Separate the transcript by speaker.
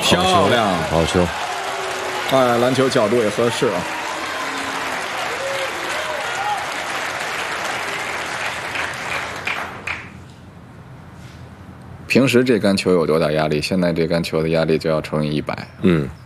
Speaker 1: 漂亮，
Speaker 2: 好球！
Speaker 1: 哎，篮球角度也合适啊。平时这杆球有多大压力？现在这杆球的压力就要乘以100。
Speaker 2: 嗯。